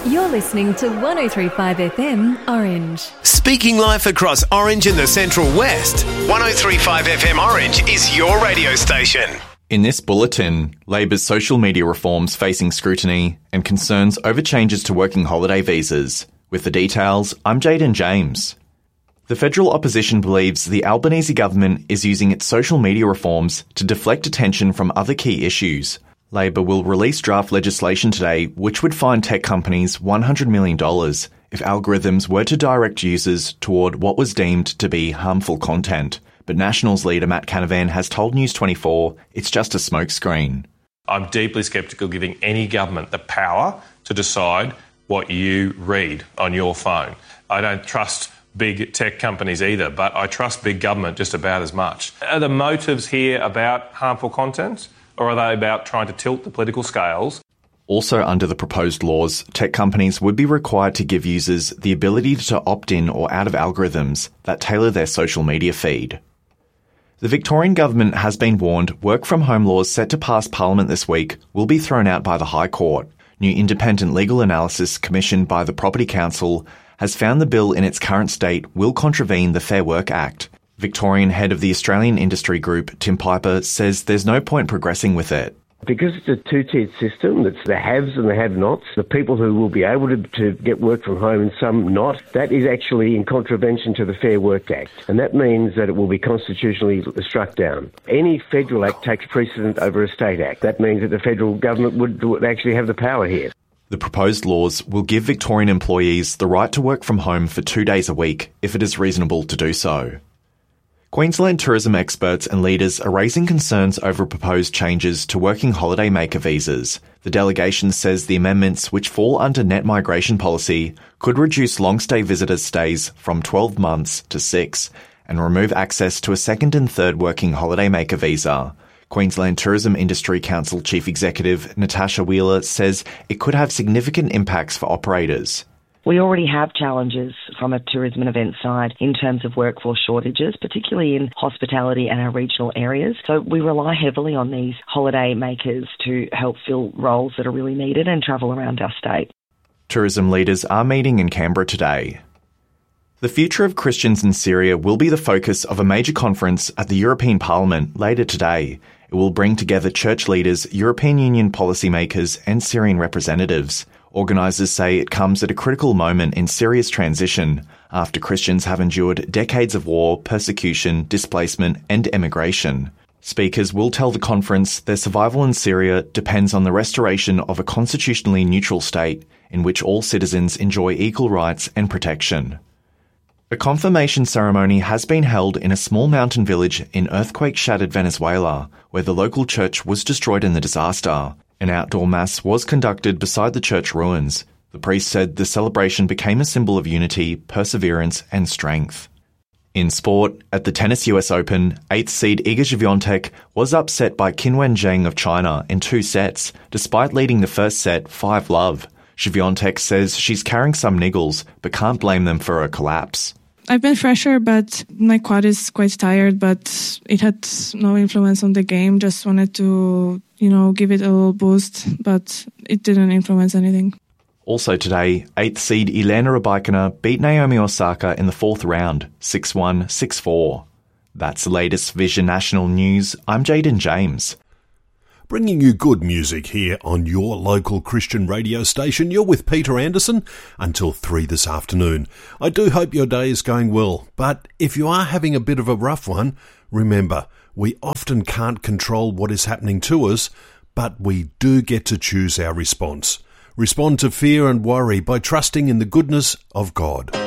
You're listening to 103.5 FM Orange. Speaking life across Orange and the Central West, 103.5 FM Orange is your radio station. In this bulletin, Labor's social media reforms facing scrutiny and concerns over changes to working holiday visas. With the details, I'm Jaden James. The federal opposition believes the Albanese government is using its social media reforms to deflect attention from other key issues. Labor will release draft legislation today which would fine tech companies $100 million if algorithms were to direct users toward what was deemed to be harmful content. But Nationals leader Matt Canavan has told News 24 it's just a smokescreen. I'm deeply sceptical giving any government the power to decide what you read on your phone. I don't trust big tech companies either, but I trust big government just about as much. Are the motives here about harmful content, or are they about trying to tilt the political scales? Also under the proposed laws, tech companies would be required to give users the ability to opt in or out of algorithms that tailor their social media feed. The Victorian government has been warned work-from-home laws set to pass Parliament this week will be thrown out by the High Court. New independent legal analysis commissioned by the Property Council has found the bill in its current state will contravene the Fair Work Act. Victorian head of the Australian Industry Group, Tim Piper, says there's no point progressing with it. Because it's a two-tiered system, that's the haves and the have-nots, the people who will be able to get work from home and some not, that is actually in contravention to the Fair Work Act. And that means that it will be constitutionally struck down. Any federal act takes precedent over a state act. That means that the federal government would actually have the power here. The proposed laws will give Victorian employees the right to work from home for 2 days a week if it is reasonable to do so. Queensland tourism experts and leaders are raising concerns over proposed changes to working holidaymaker visas. The delegation says the amendments, which fall under net migration policy, could reduce long-stay visitors' stays from 12 months to 6 and remove access to a second and third working holidaymaker visa. Queensland Tourism Industry Council Chief Executive Natasha Wheeler says it could have significant impacts for operators. We already have challenges from a tourism and event side in terms of workforce shortages, particularly in hospitality and our regional areas. So we rely heavily on these holiday makers to help fill roles that are really needed and travel around our state. Tourism leaders are meeting in Canberra today. The future of Christians in Syria will be the focus of a major conference at the European Parliament later today. It will bring together church leaders, European Union policymakers and Syrian representatives. Organisers say it comes at a critical moment in Syria's transition after Christians have endured decades of war, persecution, displacement and emigration. Speakers will tell the conference their survival in Syria depends on the restoration of a constitutionally neutral state in which all citizens enjoy equal rights and protection. A confirmation ceremony has been held in a small mountain village in earthquake-shattered Venezuela, where the local church was destroyed in the disaster. An outdoor mass was conducted beside the church ruins. The priest said the celebration became a symbol of unity, perseverance and strength. In sport, at the Tennis US Open, 8th seed Iga Swiatek was upset by Qinwen Zheng of China in 2 sets, despite leading the first set 5-love. Swiatek says she's carrying some niggles, but can't blame them for a collapse. I've been fresher, but my quad is quite tired, but it had no influence on the game. Just wanted to, give it a little boost, but it didn't influence anything. Also today, 8th seed Elena Rybakina beat Naomi Osaka in the 4th round, 6-1, 6-4. That's the latest Vision National News. I'm Jaden James. Bringing you good music here on your local Christian radio station. You're with Peter Anderson until 3 this afternoon. I do hope your day is going well, but if you are having a bit of a rough one, remember, we often can't control what is happening to us, but we do get to choose our response. Respond to fear and worry by trusting in the goodness of God.